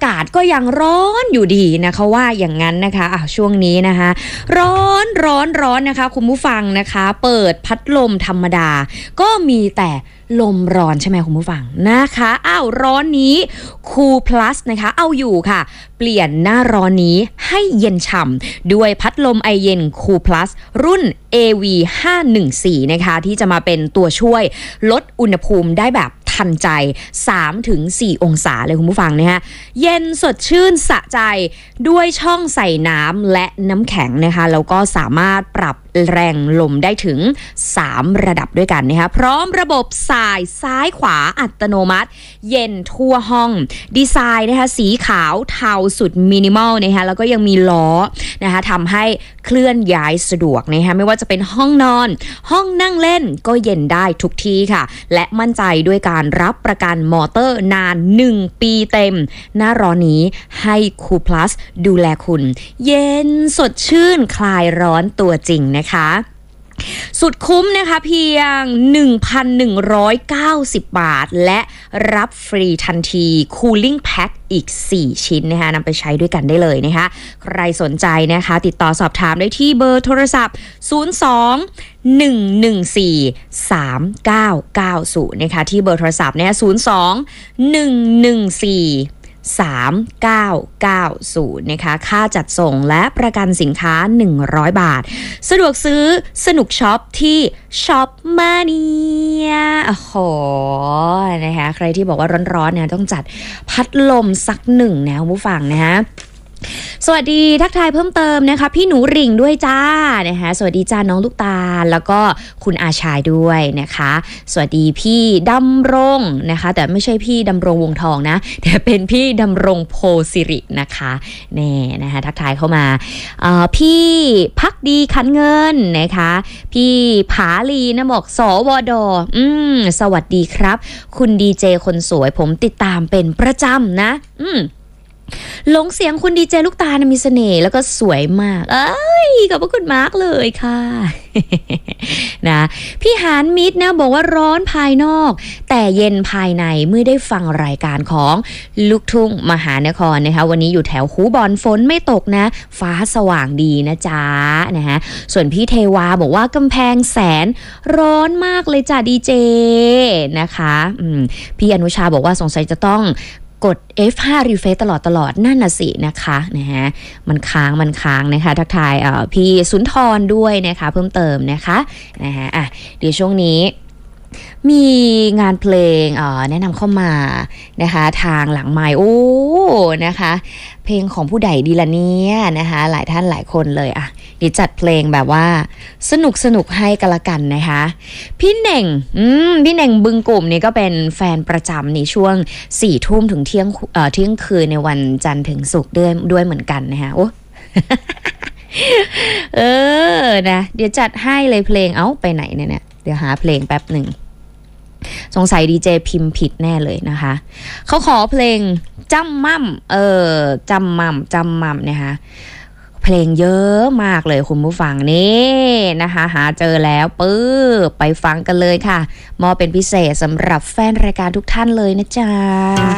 ากาศก็ยังร้อนอยู่ดีนะคะว่าอย่างนั้นนะคะช่วงนี้นะคะร้อนนะคะคุณผู้ฟังนะคะเปิดพัดลมธรรมดาก็มีแต่ลมร้อนใช่ไหมคุณผู้ฟังนะคะร้อนนี้ Cool Plus นะคะเอาอยู่ค่ะเปลี่ยนหน้าร้อนนี้ให้เย็นฉ่ำด้วยพัดลมไอเย็น Cool Plus รุ่น AV514 นะคะที่จะมาเป็นตัวช่วยลดอุณหภูมิได้แบบทันใจ 3-4 องศาเลยคุณผู้ฟังนะคะเย็นสดชื่นสะใจด้วยช่องใส่น้ำและน้ำแข็งนะคะแล้วก็สามารถปรับแรงลมได้ถึง3ระดับด้วยกันนะคะพร้อมระบบสายซ้ายขวาอัตโนมัติเย็นทั่วห้องดีไซน์นะคะสีขาวเทาสุดมินิมอลนะคะแล้วก็ยังมีล้อนะคะทำให้เคลื่อนย้ายสะดวกนะคะไม่ว่าจะเป็นห้องนอนห้องนั่งเล่นก็เย็นได้ทุกที่ค่ะและมั่นใจด้วยการรับประกันมอเตอร์นาน1ปีเต็มหน้าร้อนนี้ให้ Cool Plus ดูแลคุณเย็นสดชื่นคลายร้อนตัวจริงนะคะสุดคุ้มนะคะเพียง 1,190 บาทและรับฟรีทันที Cooling Pack อีก4ชิ้นนะคะนำไปใช้ด้วยกันได้เลยนะคะใครสนใจนะคะติดต่อสอบถามได้ที่เบอร์โทรศัพท์02-114-3990นะคะที่เบอร์โทรศัพท์เนี่ย02-114-3990นะคะค่าจัดส่งและประกันสินค้า100 บาทสะดวกซื้อสนุกช็อปที่ช็อปมาเนียโอ้โหนะคะใครที่บอกว่าร้อนๆเนี่ยต้องจัดพัดลมสักหนึ่งนะคุณผู้ฟังนะคะสวัสดีทักทายเพิ่มเติมนะคะพี่หนูริ่งด้วยจ้านะคะสวัสดีจ้าน้องลูกตาลแล้วก็คุณอาชายด้วยนะคะสวัสดีพี่ดำรงนะคะแต่ไม่ใช่พี่ดำรงวงทองนะแต่เป็นพี่ดำรงโพสิรินะคะแน่นะคะทักทายเข้ามาพี่พักดีขันเงินนะคะพี่ผาลีนะบอกสวดสวัสดีครับคุณดีเจคนสวยผมติดตามเป็นประจำนะหลงเสียงคุณดีเจลูกตานะมีเสน่ห์แล้วก็สวยมากขอบพระคุณมากเลยค่ะ นะพี่หานมิตรนะบอกว่าร้อนภายนอกแต่เย็นภายในเมื่อได้ฟังรายการของลูกทุ่งมหานครนะคะวันนี้อยู่แถวคูบอนฝนไม่ตกนะฟ้าสว่างดีนะจ๊ะนะคะส่วนพี่เทวาบอกว่ากำแพงแสนร้อนมากเลยจ้ะดีเจนะคะพี่อนุชาบอกว่าสงสัยจะต้องกด F5 refresh ตลอดนั่นน่ะสินะคะนะฮะมันค้างนะคะทักทายพี่สุนทรด้วยนะคะเพิ่มเติมนะคะเดี๋ยวช่วงนี้มีงานเพลงแนะนำเข้ามานะคะทางหลังไมค์นะคะเพลงของผู้ใดดีละเนี่ยนะคะหลายท่านหลายคนเลยเดี๋ยวจัดเพลงแบบว่าสนุกให้กันละกันนะคะพี่เน่งบึงกลุ่มนี่ก็เป็นแฟนประจำในช่วง 4 ทุ่มถึงเที่ยงคืนในวันจันทร์ถึงศุกร์ด้วยเหมือนกันนะคะโอ้ นะเดี๋ยวจัดให้เลยเพลงไปไหนเนี่ยเดี๋ยวหาเพลงแป๊บหนึ่งสงสัยดีเจพิมพ์ผิดแน่เลยนะคะเขาขอเพลงจำมั่มจำมั่มนะคะเพลงเยอะมากเลยคุณผู้ฟังนี่นะคะหาเจอแล้วไปฟังกันเลยค่ะมอบเป็นพิเศษสำหรับแฟนรายการทุกท่านเลยนะจ๊ะ